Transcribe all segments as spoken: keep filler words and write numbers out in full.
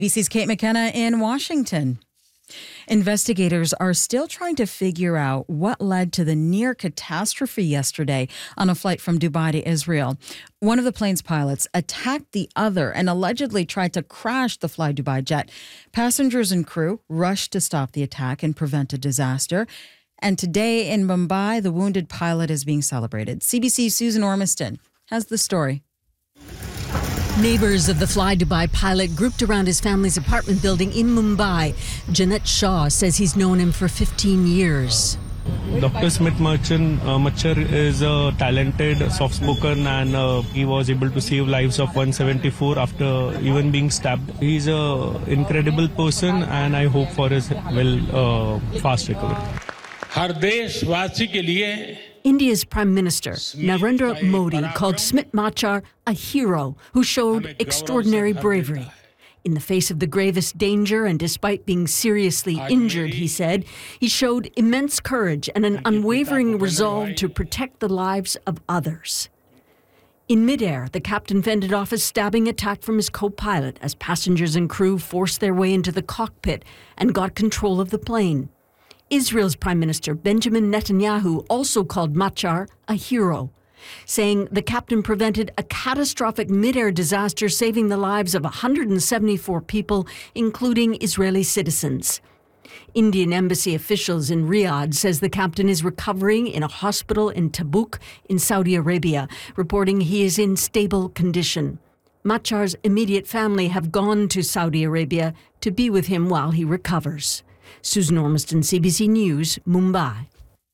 B C's Kate McKenna in Washington. Investigators are still trying to figure out what led to the near catastrophe yesterday on a flight from Dubai to Israel. One of the plane's pilots attacked the other and allegedly tried to crash the Fly Dubai jet. Passengers and crew rushed to stop the attack and prevent a disaster. And today in Mumbai, the wounded pilot is being celebrated. C B C's Susan Ormiston has the story. Neighbors of the Fly Dubai pilot grouped around his family's apartment building in Mumbai. Janet Shaw says he's known him for fifteen years. Doctor Smith Merchant uh, Machar is a talented, soft-spoken, and uh, he was able to save lives of one hundred seventy-four after even being stabbed. He's an incredible person, and I hope for his well uh, fast recovery. हर देशवासी के लिए India's Prime Minister, Narendra Modi, called Smit Machar a hero who showed extraordinary bravery. In the face of the gravest danger and despite being seriously injured, he said, he showed immense courage and an unwavering resolve to protect the lives of others. In midair, the captain fended off a stabbing attack from his co-pilot as passengers and crew forced their way into the cockpit and got control of the plane. Israel's Prime Minister Benjamin Netanyahu also called Machar a hero, saying the captain prevented a catastrophic mid-air disaster, saving the lives of one hundred seventy-four people, including Israeli citizens. Indian embassy officials in Riyadh says the captain is recovering in a hospital in Tabuk in Saudi Arabia, reporting he is in stable condition. Machar's immediate family have gone to Saudi Arabia to be with him while he recovers. Susan Ormiston, C B C News, Mumbai.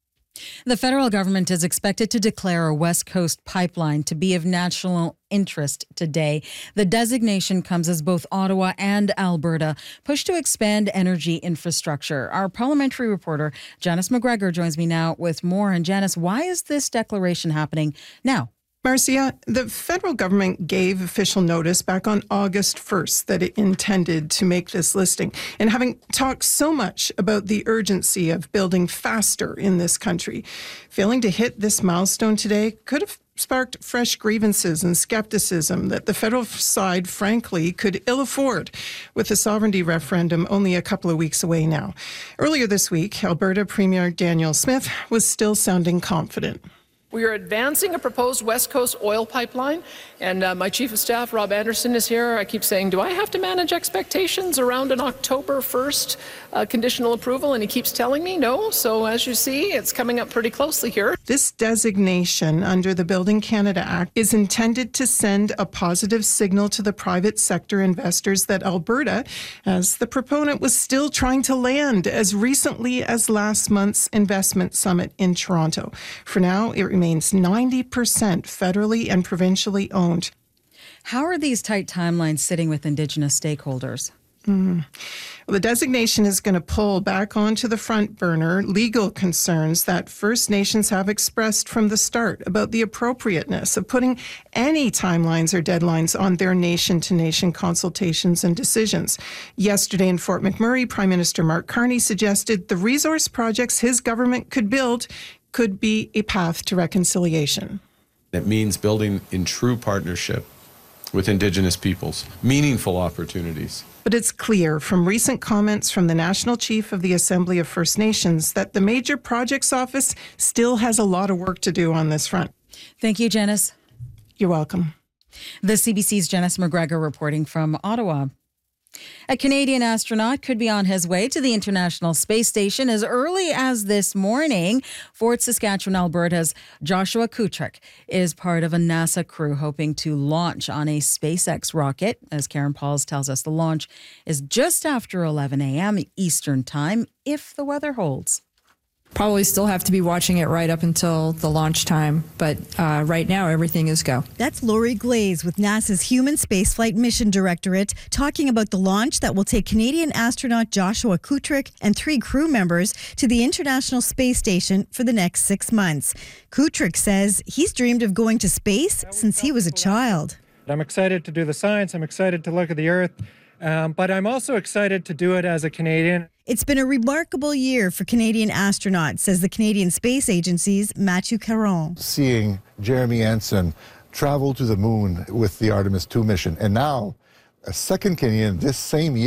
The federal government is expected to declare a West Coast pipeline to be of national interest today. The designation comes as both Ottawa and Alberta push to expand energy infrastructure. Our parliamentary reporter, Janice McGregor, joins me now with more. And Janice, why is this declaration happening now? Marcia, the federal government gave official notice back on August first that it intended to make this listing. And having talked so much about the urgency of building faster in this country, failing to hit this milestone today could have sparked fresh grievances and skepticism that the federal side, frankly, could ill afford with the sovereignty referendum only a couple of weeks away now. Earlier this week, Alberta Premier Danielle Smith was still sounding confident. We are advancing a proposed West Coast oil pipeline, and uh, my Chief of Staff, Rob Anderson, is here. I keep saying, do I have to manage expectations around an October first uh, conditional approval? And he keeps telling me no. So as you see, it's coming up pretty closely here. This designation under the Building Canada Act is intended to send a positive signal to the private sector investors that Alberta, as the proponent, was still trying to land as recently as last month's investment summit in Toronto. For now, it remains ninety percent federally and provincially owned. How are these tight timelines sitting with Indigenous stakeholders? Mm. Well, the designation is going to pull back onto the front burner legal concerns that First Nations have expressed from the start about the appropriateness of putting any timelines or deadlines on their nation-to-nation consultations and decisions. Yesterday in Fort McMurray, Prime Minister Mark Carney suggested the resource projects his government could build could be a path to reconciliation. It means building in true partnership with Indigenous peoples, meaningful opportunities. But it's clear from recent comments from the National Chief of the Assembly of First Nations that the Major Projects Office still has a lot of work to do on this front. Thank you, Janice. You're welcome. The C B C's Janice McGregor reporting from Ottawa. A Canadian astronaut could be on his way to the International Space Station as early as this morning. Fort Saskatchewan, Alberta's Joshua Kutryk is part of a NASA crew hoping to launch on a SpaceX rocket. As Karen Pauls tells us, the launch is just after eleven a.m. Eastern Time, if the weather holds. Probably still have to be watching it right up until the launch time, but uh, right now everything is go. That's Lori Glaze with NASA's Human Spaceflight Mission Directorate talking about the launch that will take Canadian astronaut Joshua Kutryk and three crew members to the International Space Station for the next six months. Kutryk says he's dreamed of going to space since he was a child. I'm excited to do the science. I'm excited to look at the Earth, um, but I'm also excited to do it as a Canadian. It's been a remarkable year for Canadian astronauts, says the Canadian Space Agency's Matthew Caron. Seeing Jeremy Ensign travel to the moon with the Artemis two mission, and now a second Canadian this same year.